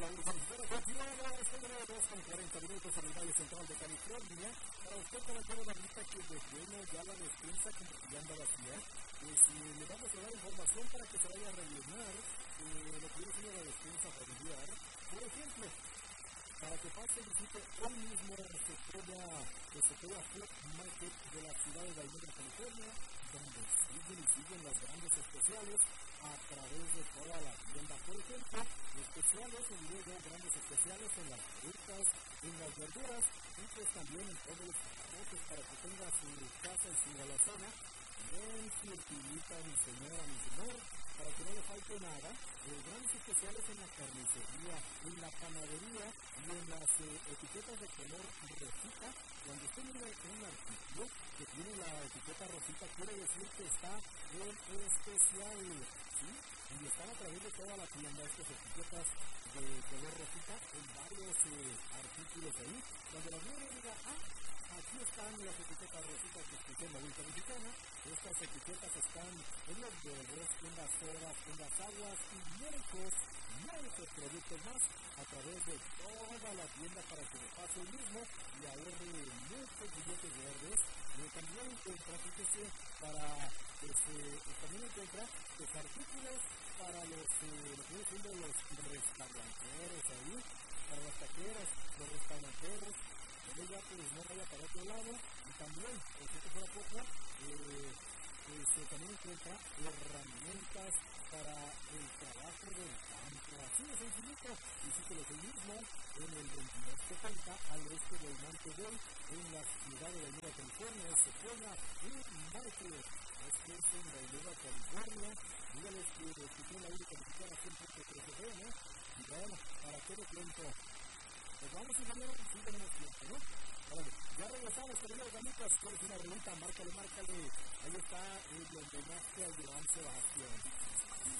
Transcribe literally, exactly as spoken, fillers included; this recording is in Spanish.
la Ursa Mexicana. Continuamos este número dos con cuarenta minutos en el Valle Central de California. Para usted, para el juego de ahorita que de bueno ya la despensa como que ya anda vacía, pues eh, le vamos a dar información para que se vaya a rellenar eh, lo que viene siendo la despensa familiar. Por ejemplo, para que pase y visite hoy mismo el Sequoia, el Sequoia Food Market de la ciudad de Valmera, California, donde siguen y siguen las grandes especiales a través de toda la tienda. Por ejemplo, especiales en video, grandes especiales en las frutas, en las verduras, y pues también en todos los arroces para que tenga su casa y su alacena bien surtidita, mi señora, mi señor, para que no le falte nada. Eh, grandes especiales en la carnicería, en la panadería y en las eh, etiquetas de color rosita. Cuando usted mira un artículo que tiene la etiqueta rosita, quiere decir que está en especial, ¿sí? Y están a través de toda la tienda estas etiquetas de color rosita en varios eh, artículos ahí, donde la niña diga, ah, aquí están las etiquetas rositas que escuché en la Ultra Mexicana. Estas etiquetas están en los huevos, en las sodas, en las aguas y muchos, muchos productos más a través de toda la tienda para que le pase el mismo y ahorre muchos billetes verdes. Eh, también encuentra, fíjese, para, pues, eh, también encuentra los artículos para los, eh, lo que viene siendo los restauranteros ahí, para las taqueras, los restauranteros. Ella pues no vaya para otro lado y también, por cierto fuera poco, eh, pues, eh, también encuentra herramientas para el trabajo del campo. Así de sencillito, visítelos el mismo en el veintidós setenta al oeste del Monte Gold, en la ciudad de Valmera, California. Se juega un martes, este es en Valmera, California. Dígales que escuché la única mexicana siempre que precede, y bueno, para todo tiempo. Pues vamos a ver si tenemos tiempo, ¿no? Vale, ya regresamos, queridos amigos, con una pregunta, márcale, márcale. Ahí está el homenaje al Joan Sebastián.